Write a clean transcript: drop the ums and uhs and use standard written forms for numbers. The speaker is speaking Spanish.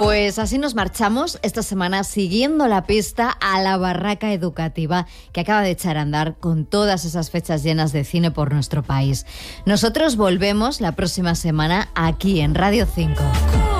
Pues así nos marchamos esta semana siguiendo la pista a la barraca educativa que acaba de echar a andar con todas esas fechas llenas de cine por nuestro país. Nosotros volvemos la próxima semana aquí en Radio 5.